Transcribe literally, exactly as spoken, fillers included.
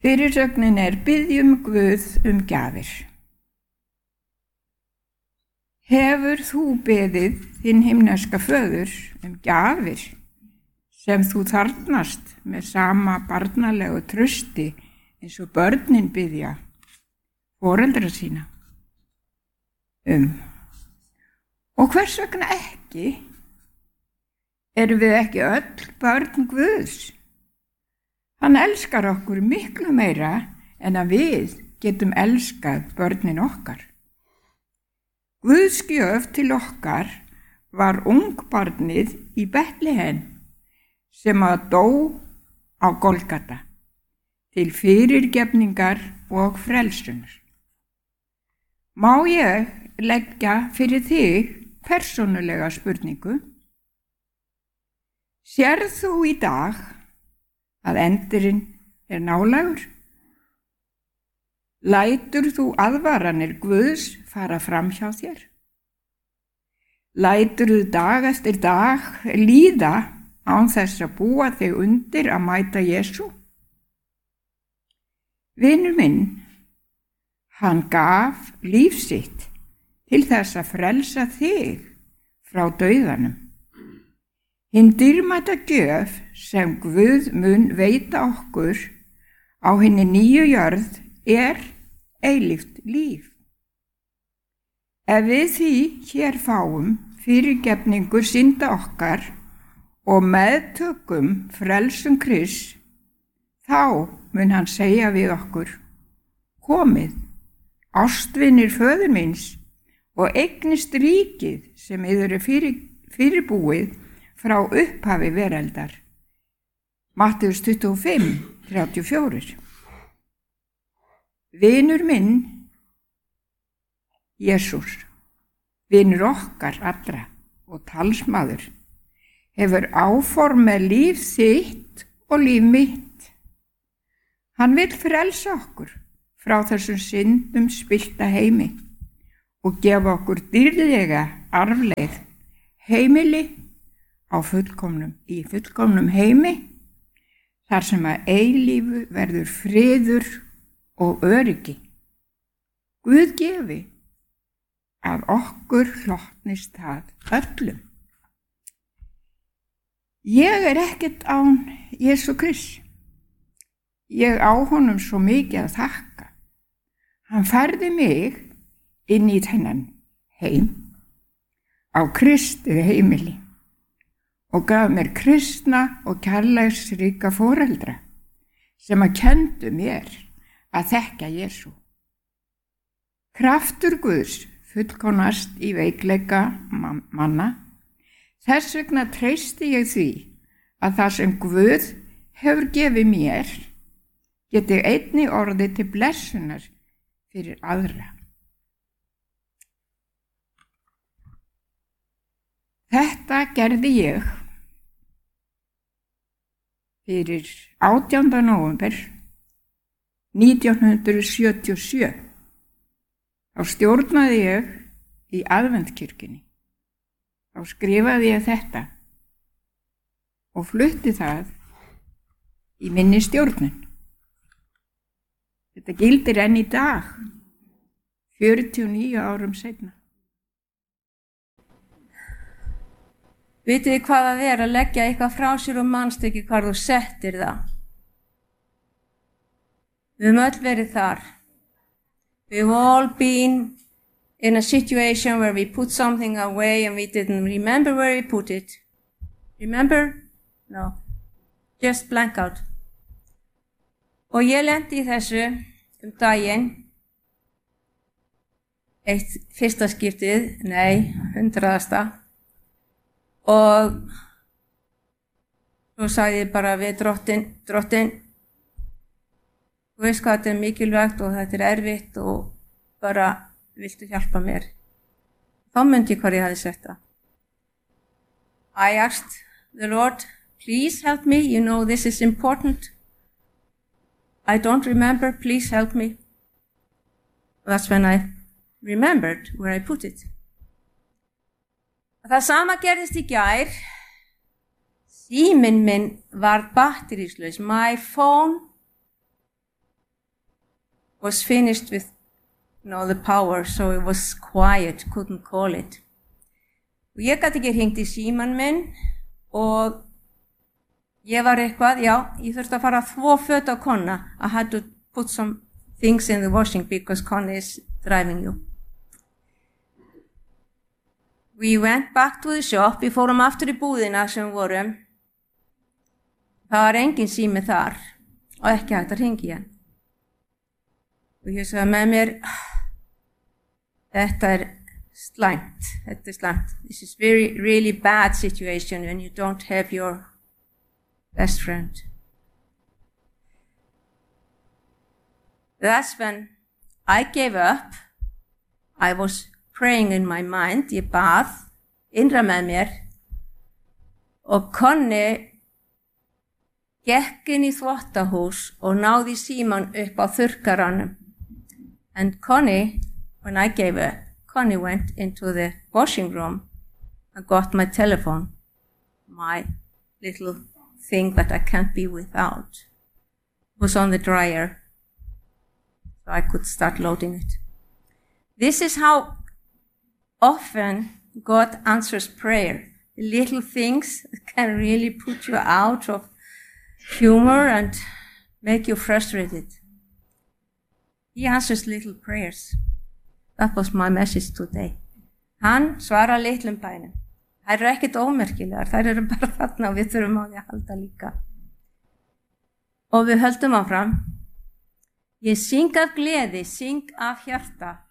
Fyrirsögnin er biðjum Guð um gjafir. Hefur þú beðið þinn himneska föður um gjafir sem þú þarfnast með sama barnalegu trausti eins og börnin biðja foreldra sína um? Og hvers vegna ekki? Erum við ekki öll börn Guðs? Hann elskar okkur miklu meira en að við getum elskað börnin okkar. Guðs gjöf til okkar var ungbarnið í Betlehem sem að dó á Golgata til fyrirgefningar og frelsunar. Má ég leggja fyrir þig persónulega spurningu? Sérð þú í dag að endurinn er nálægur? Lætur þú aðvaranir Guðs fara fram hjá þér? Lætur þú dag eftir dag líða án þess að búa þig undir að mæta Jesú? Vinur minn, hann gaf líf sitt til þess að frelsa þig frá dauðanum. Hinn dýrmæta gjöf sem Guð mun veita okkur á hinni nýju jörð er eilíft líf. Ef við því hér fáum fyrirgefningu synda okkar og meðtökum frelsun Krists, þá mun hann segja við okkur: komið, ástvinir föður míns, og eignist ríkið sem yður er fyrir, fyrirbúið frá upphafi veraldar. Mattheus tuttugu og fimm, þrjátíu og fjögur. Vinur minn, Jesús, vinur okkar allra og talsmaður, hefur áform með líf þitt og líf mitt. Hann vill frelsa okkur frá þessum syndum spillta heimi og gefa okkur dýrlega arfleið, heimili á fullkomnum, í fullkomnum heimi, þar sem að eilífu verður friður og öryggi. Guð gefi að okkur hlotnist það öllum. Ég er ekkert án Jesú Krists. Ég á honum svo mikið að þakka. Hann færði mig inn í þennan heim á Kristi heimili og gaf mér kristna og kærleiksríka foreldra sem að kenndu mér að þekkja Jesú. Kraftur Guðs fullkomnast í veikleika manna. Þess vegna treysti ég því að það sem Guð hefur gefið mér geti einnig orðið til blessunar fyrir aðra. Þetta gerði ég fyrir átjánda nóvember nítján hundruð sjötíu og sjö. Þá stjórnaði ég í aðventskirkjunni. Þá skrifaði ég þetta og flutti það í minni stjórnun. Þetta gildir enn í dag, fjörutíu og níu árum seinna. Vitið þið hvað það er að leggja eitthvað frá sér og manst ekki hvar þú settir það? Við höfum öll verið þar. We've all been in a situation where we put something away and we didn't remember where we put it. Remember? No. Just blank out. Og ég lenti í þessu um daginn. Eitt fyrsta skiptið, nei, hundraðasta. Og svo sagði ég bara við drottin, drottin, þú veist hvað þetta er mikilvægt og þetta er erfitt og bara viltu hjálpa mér. Þá myndi ég hvað ég hafði sett það. I asked the Lord, please help me, you know this is important. I don't remember, please help me. That's when I remembered where I put it. Það sama gerðist í gær. Síminn minn var batteríslaus. My phone was finished with you know, the power, so it was quiet, couldn't call it. Og ég gat ekki hringt í síman minn og ég var eitthvað, já, ég þurfti að fara að þvo föt á Konna. I had to put some things in the washing because Konna is driving you. We went back to the shop, við fórum aftur í búðina sem við vorum. Það var engin sími þar og ekki hægt að hringja í hann. Og ég sagði með mér, þetta er slæmt, þetta er slæmt. This is very, really bad situation when you don't have your best friend. That's when I gave up. I was praying in my mind, ég bað, innra með mér og Konni gekk inn í þvottahús og náði síman upp á þurrkaranum. And Connie, when I gave up, Connie went into the washing room and got my telephone, my little thing that I can't be without. It was on the dryer, so I could start loading it. This is how often God answers prayer. Little things can really put you out of humor and make you frustrated. He answers little prayers. That was my message today. Hann svarar litlum bænum. Þær eru ekkert ómerkilegar, þær eru bara þarna og við þurfum á því að halda líka. Og við höldum áfram. Ég syng af gleði, syng af hjarta.